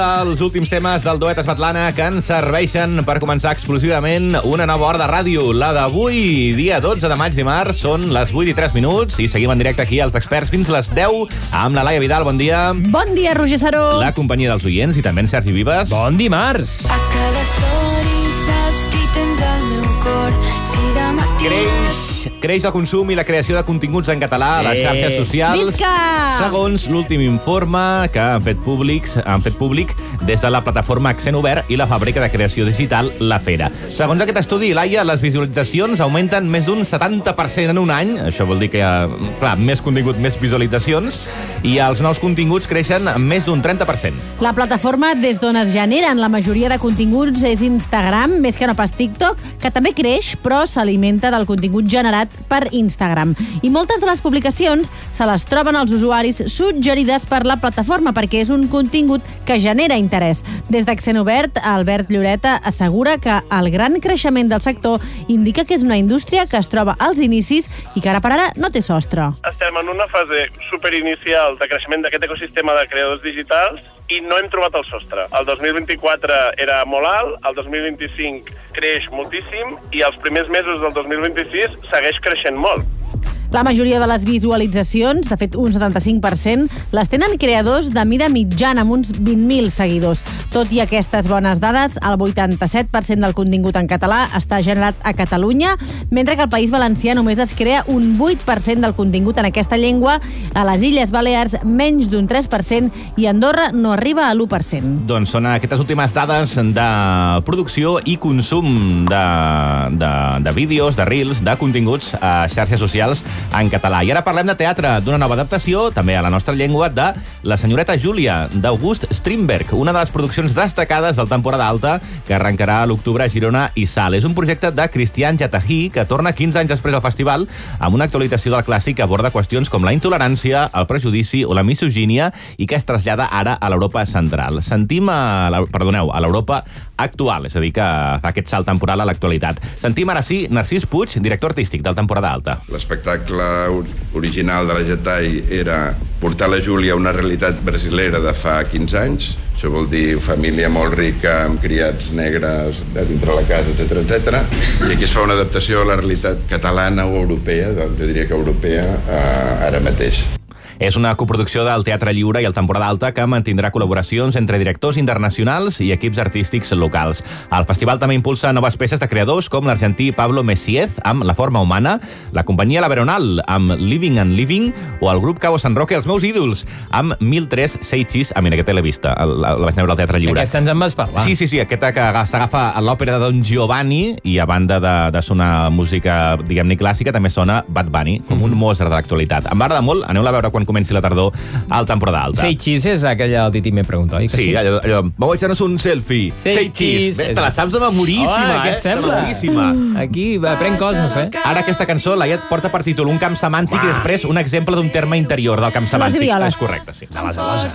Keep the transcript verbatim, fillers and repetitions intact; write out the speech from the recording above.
Els últims temes del duet Svetlana que ens serveixen per començar explosivament una nova hora de ràdio. La d'avui, dia dotze de maig dimarts, són les vuit i tres minuts i seguim en directe aquí als experts fins les deu amb la Laia Vidal. Bon dia. Bon dia, Roger Saró. La companyia dels oients i també en Sergi Vives. Bon dimarts. A cada story saps que hi tens el meu cor. Si demà Creix, creix el consum i la creació de continguts en català a les Sí. xarxes socials. Visca! Segons l'últim informe que han fet, públics, han fet públic des de la plataforma Accent Obert i la fàbrica de creació digital La Fera. Segons aquest estudi, Laia, les visualitzacions augmenten més d'un setanta per cent en un any. Això vol dir que hi ha, clar, més contingut, més visualitzacions, i els nous continguts creixen més d'un trenta per cent. La plataforma des d'on es generen la majoria de continguts és Instagram, més que no pas TikTok, que també creix, però s'alimenta del contingut generat per Instagram. I moltes de les publicacions se les troben els usuaris suggerides per la plataforma, perquè és un contingut que genera interès. Des d'Accent Obert, Albert Lloreta assegura que el gran creixement del sector indica que és una indústria que es troba als inicis i que ara per ara no té sostre. Estem en una fase superinicial de creixement d'aquest ecosistema de creadors digitals i no hem trobat el sostre. El dos mil vint-i-quatre era molt alt, el dos mil vint-i-cinc creix moltíssim i els primers mesos del dos mil vint-i-sis segueix creixent molt. La majoria de les visualitzacions, de fet un setanta-cinc per cent, les tenen creadors de mida mitjana, amb uns vint mil seguidors. Tot i aquestes bones dades, el vuitanta-set per cent del contingut en català està generat a Catalunya, mentre que al País Valencià només es crea un vuit per cent del contingut en aquesta llengua, a les Illes Balears menys d'un tres per cent i Andorra no arriba a l'u per cent. Doncs són aquestes últimes dades de producció i consum de, de, de vídeos, de reels, de continguts a xarxes socials en català. I ara parlem de teatre, d'una nova adaptació, també a la nostra llengua, de La senyoreta Júlia, d'August Strindberg, una de les produccions destacades del temporada alta que arrencarà a l'octubre a Girona i Salt. És un projecte de Christian Jatahy que torna quinze anys després al festival amb una actualització del clàssic que aborda qüestions com la intolerància, el prejudici o la misogínia i que es trasllada ara a l'Europa central. Sentim a la, perdoneu, a l'Europa actual, és a dir, que fa aquest salt temporal a l'actualitat. Sentim ara sí Narcís Puig, director artístic del temporada alta. L'espectacle original de la Jatahy era portar la Júlia a una realitat brasilera de fa quinze anys. Això vol dir família molt rica, amb criats negres de dintre la casa, etcètera, etcètera. I aquí es fa una adaptació a la realitat catalana o europea, jo diria que europea, eh, ara mateix. És una coproducció del Teatre Lliure i el Temporada Alta que mantindrà col·laboracions entre directors internacionals i equips artístics locals. El festival també impulsa noves peces de creadors com l'argentí Pablo Messiez amb La forma humana, la companyia La Veronal amb Living and Living o el grup Cabo San Roque, els meus ídols, amb mil tres Seichis. Ah, mira, aquesta l'he vista, la vaig veure al Teatre Lliure. Aquesta ens en vas parlar. Sí, sí, sí, aquesta que s'agafa a l'òpera de Don Giovanni i a banda de, de sonar música, diguem-ne, clàssica, també sona Bad Bunny, com un Mozart de l'actualitat. Em va agradar molt, aneu-la a veure quan comenci la tardor al temporada alta. Seichis és aquella del Titi me pregunta, oi? Que sí, sí, allò, allò vamos a echarnos un selfie. Seichis. Bé, te la saps de memoríssima, oh, què eh? et sembla? De memoríssima. Aquí aprèn coses, eh? Ara aquesta cançó, la Iet porta per títol un camp semàntic i després un exemple d'un terme interior del camp semàntic. violes. És correcte, sí. De les aloses.